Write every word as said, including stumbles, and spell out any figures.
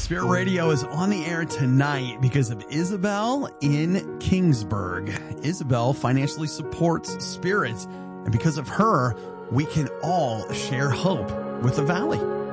Spirit Radio is on the air tonight because of Isabel in Kingsburg. Isabel financially supports Spirit, and because of her, we can all share hope with the Valley.